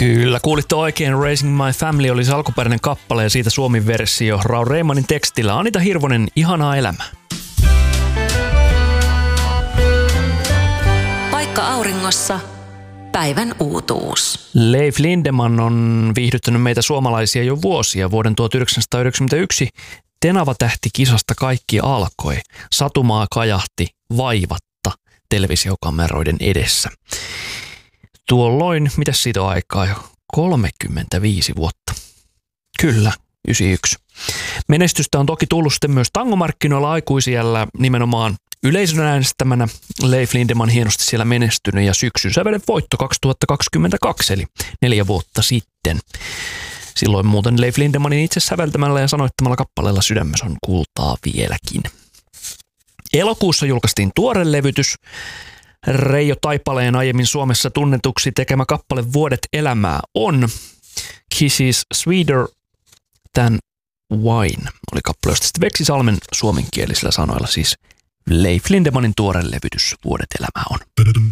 Kyllä, kuulitte oikein. Raising My Family oli se alkuperäinen kappale ja siitä suomen versio Raul Reimanin tekstillä. Anita Hirvonen, Ihanaa elämää. Paikka auringossa. Päivän uutuus. Leif Lindeman on viihdyttänyt meitä suomalaisia jo vuosia. Vuoden 1991 Tenava-tähti-kisasta kaikki alkoi. Satumaa kajahti vaivatta televisiokameroiden edessä. Tuolloin, mitäs siitä on aikaa jo? 35 vuotta. Kyllä, 91. Menestystä on toki tullut sitten myös tangomarkkinoilla aikuisiällä nimenomaan yleisön äänestämänä. Leif Lindeman hienosti siellä menestynyt ja syksyn sävelen voitto 2022, eli 4 vuotta sitten. Silloin muuten Leif Lindemanin itse säveltämällä ja sanoittamalla kappaleella Sydämessä on kultaa vieläkin. Elokuussa julkaistiin tuore levytys. Reijo Taipaleen aiemmin Suomessa tunnetuksi tekemä kappale Vuodet elämää on Kiss is Sweeter Than Wine. Oli kappale, josta sitten Veksi Salmen suomenkielisillä sanoilla siis Leif Lindemanin tuore levytys Vuodet elämää on.